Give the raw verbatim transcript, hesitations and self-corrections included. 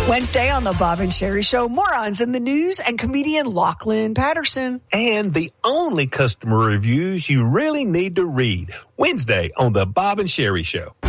Wednesday on the Bob and Sherry Show, morons in the news and comedian Lachlan Patterson. And the only customer reviews you really need to read. Wednesday on the Bob and Sherry Show.